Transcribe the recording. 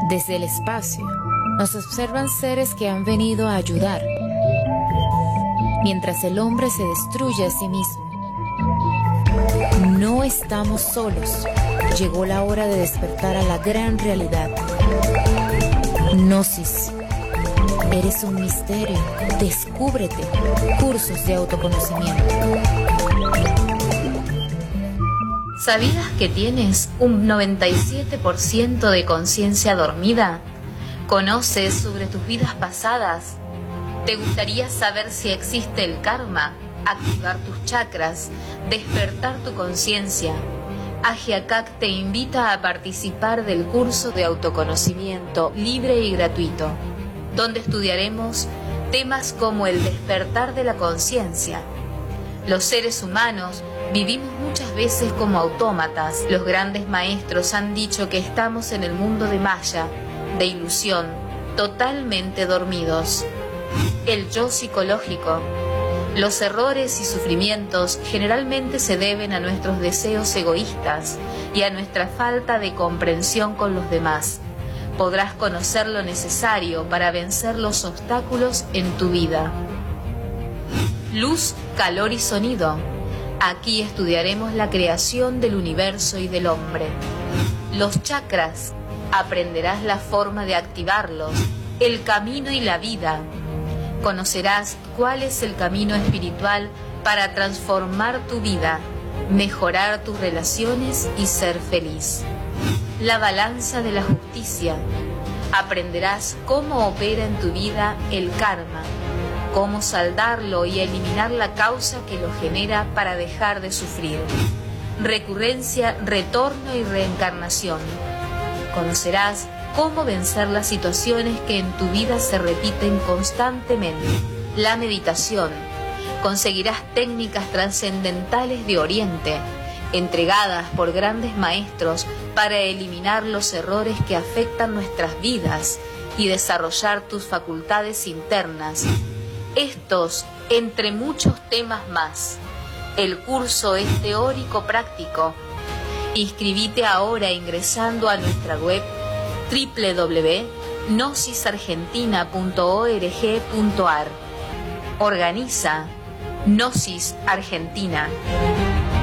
Desde el espacio, nos observan seres que han venido a ayudar, mientras el hombre se destruye a sí mismo. No estamos solos. Llegó la hora de despertar a la gran realidad. Gnosis. Eres un misterio. Descúbrete. Cursos de autoconocimiento. ¿Sabías que tienes un 97% de conciencia dormida? ¿Conoces sobre tus vidas pasadas? ¿Te gustaría saber si existe el karma? Activar tus chakras, despertar tu conciencia. Agiacac te invita a participar del curso de autoconocimiento libre y gratuito, donde estudiaremos temas como el despertar de la conciencia. Los seres humanos vivimos muchas veces como autómatas. Los grandes maestros han dicho que estamos en el mundo de Maya, de ilusión, totalmente dormidos. El yo psicológico. Los errores y sufrimientos generalmente se deben a nuestros deseos egoístas y a nuestra falta de comprensión con los demás. Podrás conocer lo necesario para vencer los obstáculos en tu vida. Luz, calor y sonido. Aquí estudiaremos la creación del universo y del hombre. Los chakras. Aprenderás la forma de activarlos, el camino y la vida. Conocerás cuál es el camino espiritual para transformar tu vida, mejorar tus relaciones y ser feliz. La balanza de la justicia. Aprenderás cómo opera en tu vida el karma, cómo saldarlo y eliminar la causa que lo genera para dejar de sufrir. Recurrencia, retorno y reencarnación. Conocerás cómo vencer las situaciones que en tu vida se repiten constantemente. La meditación. Conseguirás técnicas trascendentales de Oriente, entregadas por grandes maestros para eliminar los errores que afectan nuestras vidas y desarrollar tus facultades internas. Estos, entre muchos temas más. El curso es teórico práctico. Inscribite ahora ingresando a nuestra web www.gnosisargentina.org.ar. Organiza Gnosis Argentina.